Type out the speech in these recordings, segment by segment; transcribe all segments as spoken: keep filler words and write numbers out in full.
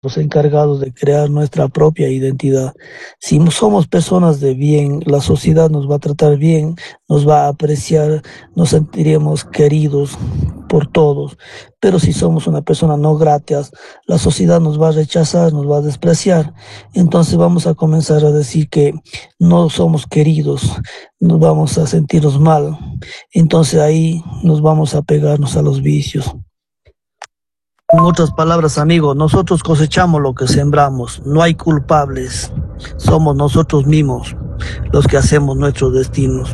los encargados de crear nuestra propia identidad. Si somos personas de bien, la sociedad nos va a tratar bien, nos va a apreciar, nos sentiremos queridos por todos. Pero si somos una persona no gratas, la sociedad nos va a rechazar, nos va a despreciar. Entonces vamos a comenzar a decir que no somos queridos, nos vamos a sentirnos mal. Entonces ahí nos vamos a pegarnos a los vicios. En otras palabras, amigo, nosotros cosechamos lo que sembramos, no hay culpables, somos nosotros mismos los que hacemos nuestros destinos.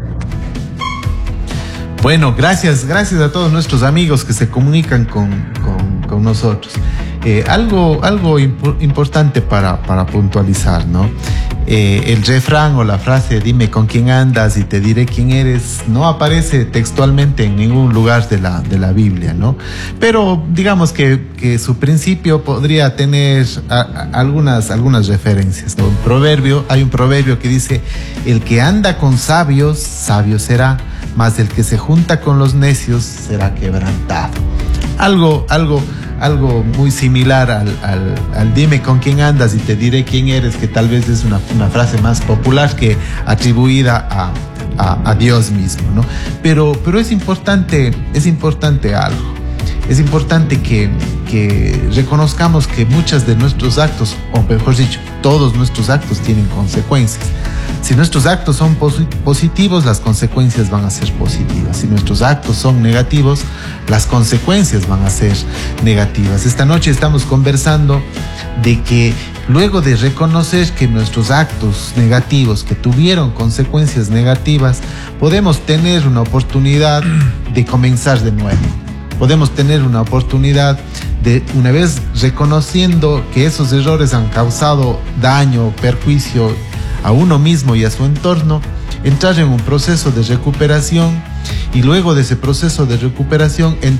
Bueno, gracias, gracias a todos nuestros amigos que se comunican con, con, con nosotros. Eh, algo algo imp- importante para, para puntualizar, ¿no? Eh, el refrán o la frase "dime con quién andas y te diré quién eres" no aparece textualmente en ningún lugar de la, de la Biblia, ¿no? Pero digamos que, que su principio podría tener a, a, algunas, algunas referencias, ¿no? Un proverbio, hay un proverbio que dice: "El que anda con sabios, sabio será, mas el que se junta con los necios será quebrantado". Algo, algo, algo muy similar al, al, al "dime con quién andas y te diré quién eres", que tal vez es una, una frase más popular que atribuida a, a, a Dios mismo, ¿no? Pero, pero es importante, es importante algo. Es importante que, que reconozcamos que muchos de nuestros actos, o mejor dicho, todos nuestros actos tienen consecuencias. Si nuestros actos son posi- positivos, las consecuencias van a ser positivas. Si nuestros actos son negativos, las consecuencias van a ser negativas. Esta noche estamos conversando de que luego de reconocer que nuestros actos negativos, que tuvieron consecuencias negativas, podemos tener una oportunidad de comenzar de nuevo. Podemos tener una oportunidad de, una vez reconociendo que esos errores han causado daño, perjuicio a uno mismo y a su entorno, entrar en un proceso de recuperación, y luego de ese proceso de recuperación